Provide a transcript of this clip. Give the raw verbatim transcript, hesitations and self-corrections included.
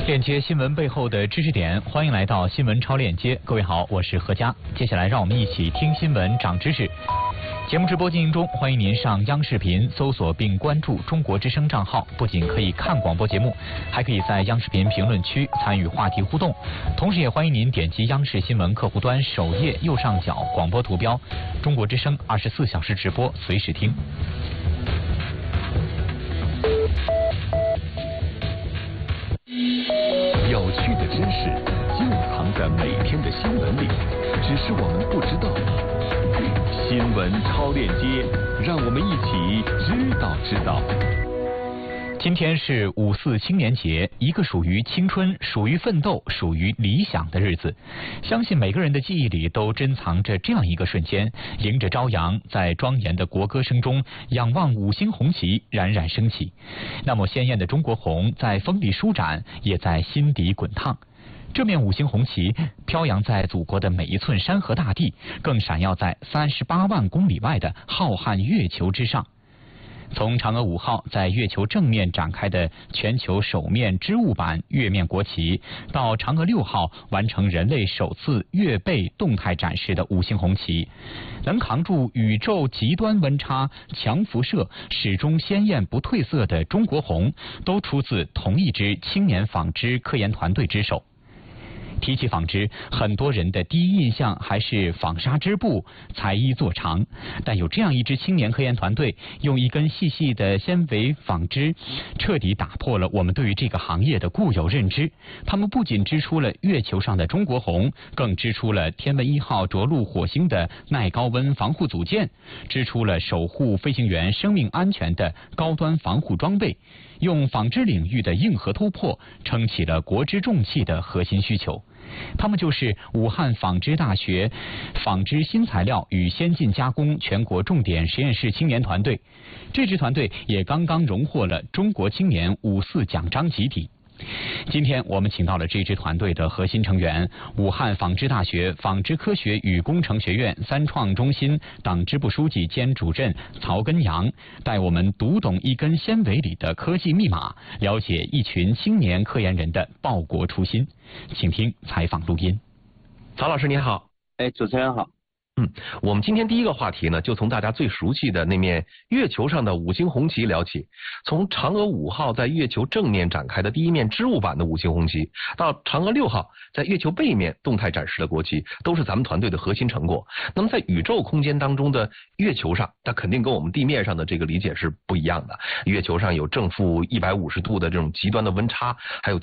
链接新闻背后的知识点，欢迎来到新闻超链接。各位好，我是何佳。接下来让我们一起听新闻长知识。节目直播进行中，欢迎您上央视频搜索并关注中国之声账号，不仅可以看广播节目，还可以在央视频评论区参与话题互动。同时也欢迎您点击央视新闻客户端首页右上角广播图标，中国之声二十四小时直播，随时听。 有趣的知识就藏在每天的新闻里，只是我们不知道。新闻超链接，让我们一起知道知道。 今天是五四青年节，一个属于青春、属于奋斗、属于理想的日子。相信每个人的记忆里都珍藏着这样一个瞬间：迎着朝阳，在庄严的国歌声中，仰望五星红旗冉冉升起。那么鲜艳的中国红，在风里舒展，也在心底滚烫。这面五星红旗飘扬在祖国的每一寸山河大地，更闪耀在三十八万公里外的浩瀚月球之上。从嫦娥五号在月球正面展开的全球首面织物版月面国旗，到嫦娥六号完成人类首次月背动态展示的五星红旗，能扛住宇宙极端温差、强辐射，始终鲜艳不褪色的中国红，都出自同一支青年纺织科研团队之手。提起纺织，很多人的第一印象还是纺纱织布、裁衣做长。但有这样一支青年科研团队，用一根细细的纤维纺织，彻底打破了我们对于这个行业的固有认知。他们不仅织出了月球上的中国红，更织出了天问一号着陆火星的耐高温防护组件，织出了守护飞行员生命安全的高端防护装备。用纺织领域的硬核突破，撑起了国之重器的核心需求。他们就是武汉纺织大学纺织新材料与先进加工全国重点实验室青年团队。这支团队也刚刚荣获了中国青年五四奖章集体。今天我们请到了这支团队的核心成员，武汉纺织大学纺织科学与工程学院三创中心党支部书记兼主任曹根阳，带我们读懂一根纤维里的科技密码，了解一群青年科研人的报国初心。请听采访录音。 曹老师您好。 哎，主持人好。 嗯，我们今天第一个话题呢，就从大家最熟悉的那面月球上的五星红旗聊起。从嫦娥五号在月球正面展开的第一面织物版的五星红旗，到嫦娥六号在月球背面动态展示的国旗，都是咱们团队的核心成果。那么在宇宙空间当中的月球上，它肯定跟我们地面上的这个理解是不一样的。月球上有正负一百五十度的这种极端的温差，还有